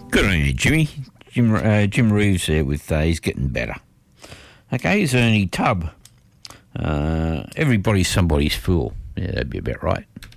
Good on you, Jimmy. Jim Reeves there with He's Getting Better. Okay, here's Ernie Tubb. Everybody's somebody's fool. Yeah, that'd be about right.